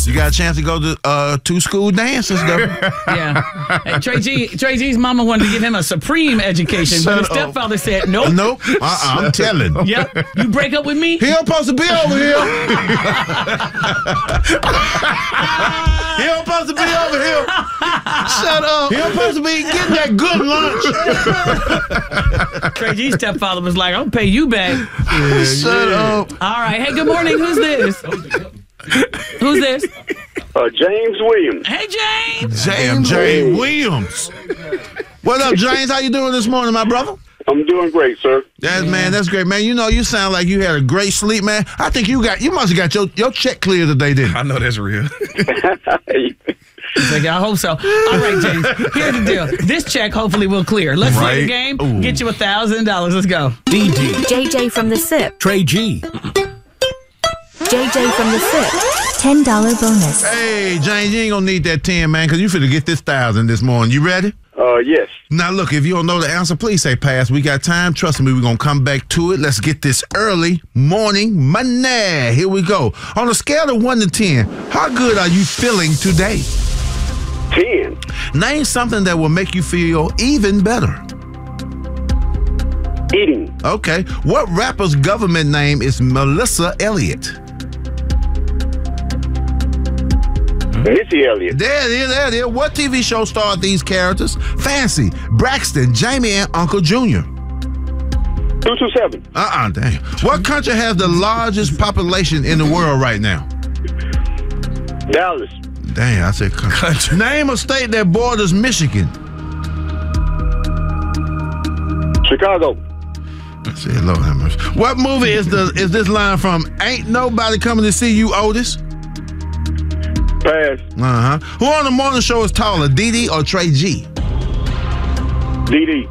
Yes. You got a chance to go to 2 school dances, though. Yeah. Hey, Trey G's mama wanted to give him a supreme education, but his stepfather said, nope. Nope. I'm telling. Yep. You break up with me? He don't supposed to be over here. He don't supposed to be over here. Shut up. He don't supposed to be getting that good lunch. Trey G's stepfather was like, I'll pay you back. Shut up. All right. Hey, good morning. Who's this? Who's this? James Williams. Hey, James. James Williams. What up, James? How you doing this morning, my brother? I'm doing great, sir. That's great, man. You know, you sound like you had a great sleep, man. I think you must have got your check clear today, didn't you? I know that's real. He's like, I hope so. All right, James. Here's the deal. This check hopefully will clear. Let's play the game. Ooh. Get you $1,000. Let's go. DD. JJ from the SIP. Trey G. JJ from the SIP. $10 bonus. Hey, James, you ain't gonna need that 10, man, because you finna get this 1,000 this morning. You ready? Yes. Now, look, if you don't know the answer, please say pass. We got time. Trust me, we're going to come back to it. Let's get this early morning money. Here we go. On a scale of 1 to 10, how good are you feeling today? 10. Name something that will make you feel even better. Eating. Okay. What rapper's government name is Melissa Elliott? Missy Elliott. There it is. What TV show starred these characters? Fancy, Braxton, Jamie, and Uncle Jr. 227. Dang. What country has the largest population in the world right now? Dallas. Dang, I said country. Name a state that borders Michigan. Chicago. I said, Lord have mercy. What movie is this line from? Ain't nobody coming to see you, Otis? Pass. Who on the morning show is taller, Dee or Trey G? DD.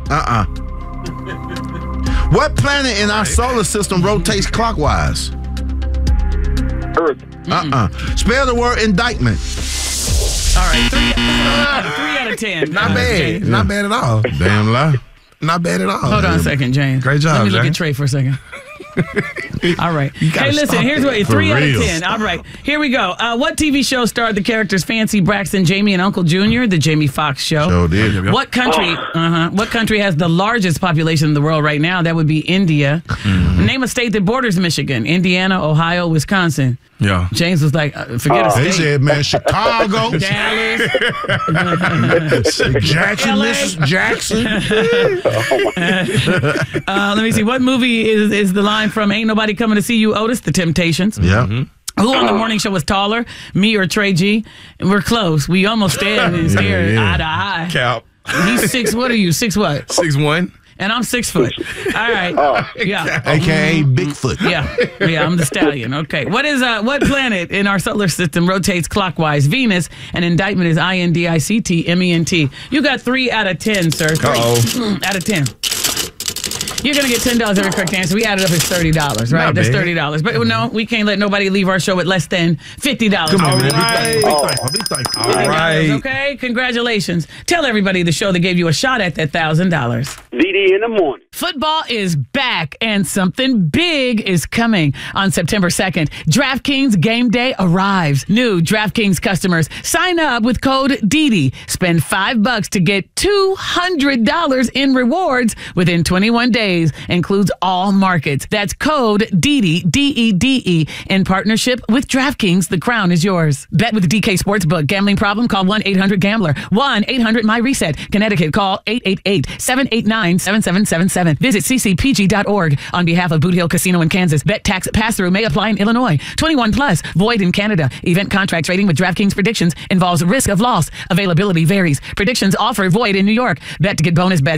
What planet in our solar system rotates clockwise? Earth. Spell the word indictment. All right. 3 out of 10. Not bad. Not bad at all. Damn lie. Not bad at all. Hold on a second, James. Great job, Let me look at James. Trey for a second. All right. Hey, listen, stop here's it. what 3 For out of real. 10. All right. Here we go. What TV show starred the characters Fancy, Braxton, Jamie, and Uncle Jr.? The Jamie Foxx Show. Sure did. What country? What country has the largest population in the world right now? That would be India. Name a state that borders Michigan: Indiana, Ohio, Wisconsin. Yeah. James was like, forget a They state. said, man, Chicago, Dallas. Jackson, LA. Mrs. Jackson. Let me see. What movie is the line from? Ain't nobody coming to see you, Otis? The Temptations. Yeah. Who on the morning show was taller, me or Trey G? We're close. We almost stared eye to eye. Cap. He's 6. What are you? 6 what? 6'1". And I'm 6 foot. All right. Yeah. AKA Bigfoot. Yeah, I'm the stallion. Okay. What planet in our solar system rotates clockwise? Venus, and indictment is INDICTMENT. You got 3 out of 10, sir. 3 out of 10. You're going to get $10 every correct answer. We added up, it's $30, right? Not That's bad. $30. But no, we can't let nobody leave our show at less than $50. Come on, man. Right. Be thankful. Be thankful. All right. Okay, congratulations. Tell everybody the show that gave you a shot at that $1,000. DD in the morning. Football is back and something big is coming. On September 2nd, DraftKings Game Day arrives. New DraftKings customers sign up with code DD. Spend $5 to get $200 in rewards within 21 days. Includes all markets. That's code DD, DEDE, in partnership with DraftKings. The crown is yours. Bet with the DK Sportsbook. Gambling problem? Call 1-800-GAMBLER. 1-800-MY-RESET. Connecticut, call 888-789-7777. Visit ccpg.org. On behalf of Boot Hill Casino in Kansas, bet tax pass-through may apply in Illinois. 21 plus, void in Canada. Event contract trading with DraftKings predictions involves risk of loss. Availability varies. Predictions offer void in New York. Bet to get bonus bets.